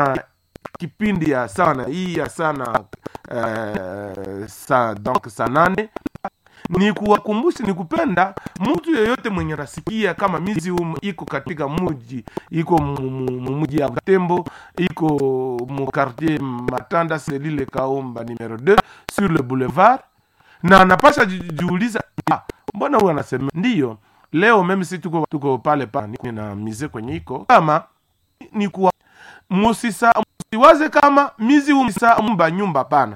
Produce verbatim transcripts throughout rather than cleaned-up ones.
kipindi ya sana hii ya sana uh, sa donc saa nane ni kuwakumbusha, ni kupenda mtu yeyote mwenye rasikia kama Museum iko katika muji, iko muji ya Butembo, iko mu quartier Matanda selile Kaomba numero deux sur le boulevard, na anapasha jiuliza ah, mbona huyu anasema ndio leo mimi si tuko tuko pale pale na mize kwenye iko kama ni kuwa musisa siwaze kama Museum sa mba nyumba pana.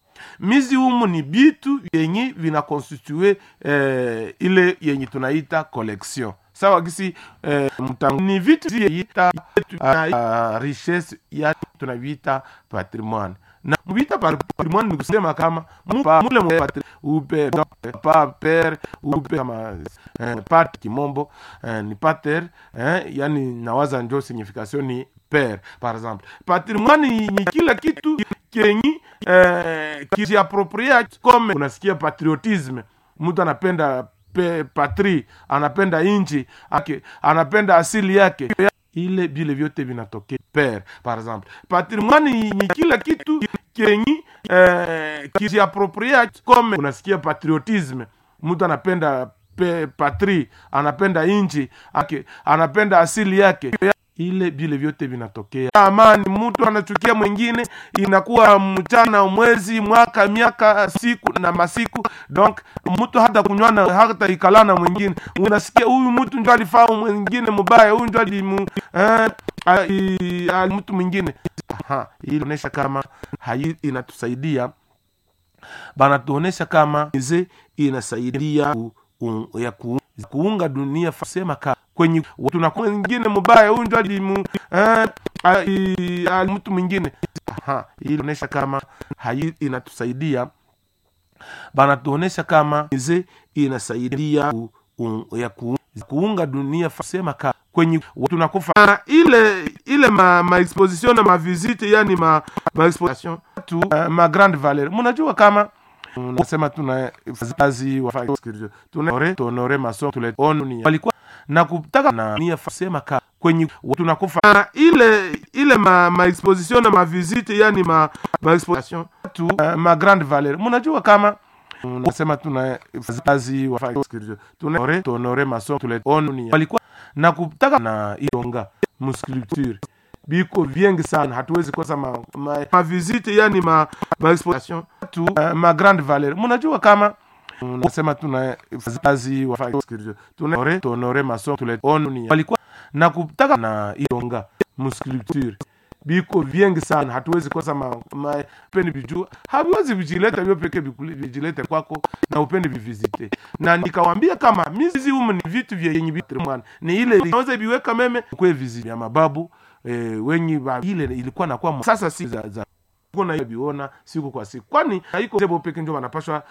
Museum ni bitu yenye vina constitue eh, ile yenye tunaita collection. Sawa gisi eh, mtangu ni vitu yita uh, richesse ya tunaviita patrimoine. Na mvita patrimoine ni kusema kama mpa mule mpa upe pa père upe kama eh, pat kimombo eh, ni pater eh, yani nawaza ndio signification ni père par exemple. Patrimoine ni kila kitu kenyi eh, kijiapropria kome unasikia patriotisme, mtu anapenda pe, patri, anapenda inchi ake, anapenda asili yake, ile vile vyote vinatokea père par exemple. Patrimoine ni kila kitu kenyi eh, kijiapropria kome unasikia patriotisme, mtu anapenda pe, patri, anapenda inchi ake, anapenda asili yake, ile vile vyote vinatokea. Amani mtu anachukia mwingine, inakuwa mchana, mwezi, mwaka, miaka, siku na masiku. Donc mtu hata kunywana hata ikalana mwingine, unasikia huyu mtu ndio alifaa mwingine mbaya, huyu ndio alimu eh a, mtu mwingine. Aha, hii inaonyesha kama hai inatusaidia bana, tuonesha kama ize inasaidia ku, un, ya ku, kuunga dunia fasema kama kwenye tunakuwa mwingine mbaya, huyu ndio alimu eh a, mtu mwingine. Aha, hii inaonyesha kama hai inatusaidia bana, tuonesha kama ize inasaidia ku, un, ya ku, kuunga dunia fasema kama kwenye tunakufa ile ile ma, ma exposition na ma visite, yani ma, ma exposition tu uh, ma grande valeur. Mnajua kama unasema tuna kazi wa tuna honore mason tule onu walikuwa na kutaka na nia fasema ka kwenye tunakufa ile ile ma, ma exposition na ma visite, yani ma, ma exposition tu uh, ma grande valeur. Mnajua kama unasema tuna kazi wa tuna honore mason tule onu walikuwa na kutaka na ilonga musculpture biko vingi sana, hatuwezi kosa ma, ma, ma visite, yani ma, ma exposition tu uh, ma grande valeur. Mnajua kama unasema tuna kazi wa tuna honore mason tule onu walikuwa na kutaka na ilonga musculpture biko vingi sana, hatuwezi kosa ma, ma peni bijua, hawezi vijileta vyo peke vijilete kwako na upende vivisite. Na nikawambia kama Museum ni vitu vya yenye vitu mwana, ni ile inaweza biweka meme kwe viziti ya mababu eh, wenye ile ilikuwa na kwa sasa si za, za kuna hiyo biona siku kwa siku, kwani haiko zebo peke ndio wanapashwa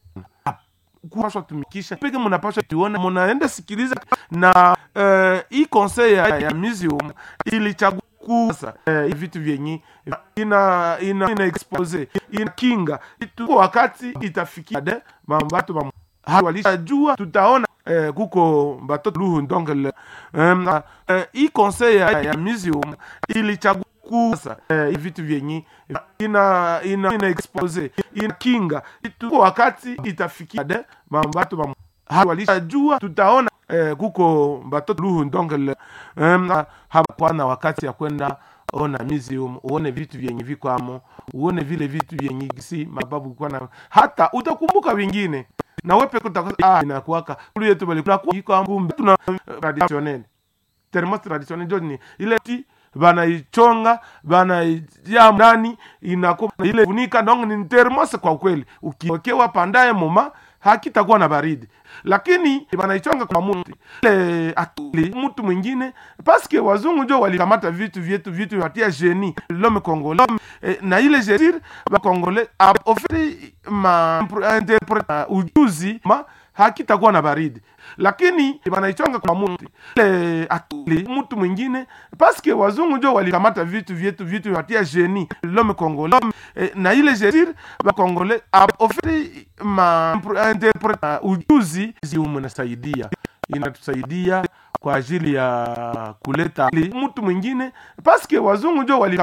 kupashwa tumikisha peke, mnapashwa tuona, mnaenda sikiliza na eh, hii conseil ya, ya Museum ilichagua kusa eh, vitu vyenye ina ina ina expose ina kinga itu wakati itafikia de mambato hawalishajua tutaona eh, kuko batoto luhu ndongele um, uh, hii conseil ya, ya Museum ilichagua kusa eh, vitu vyenye ina ina ina expose ina kinga itu wakati itafikia de mambato hawalishajua tutaona eh, kuko batoto luhu ndongele um, uh, hapa na wakati ya kwenda ona Museum, uone vitu vyenye viko amo, uone vile vitu vyenye si mababu kwa na hata utakumbuka vingine na wewe peke utakosa ah inakuwaka kule yetu bali kuna iko ambumbe tuna traditionnel thermos traditionnel joni ile ti bana ichonga bana ya ndani inakuwa ile funika donc ni thermos kwa kweli, ukiwekewa pandaye moma hakitakuwa na baridi, lakini banaichonga kwa mtu ile atuli mtu mwingine paske wazungu ndio walikamata vitu vyetu vitu watia genie l'homme congolais eh, na ile genie ba congolais a offert ma interprète ujuzi ma hakitakuwa na baridi, lakini banaichonga kwa mtu ile atuli mtu mwingine paske wazungu ndio walikamata vitu vyetu vitu watia genie l'homme congolais eh, na ile genie ba congolais a offert ma interprète ujuzi unasaidia inatusaidia kwa ajili ya kuleta mtu mwingine paske wazungu ndio wali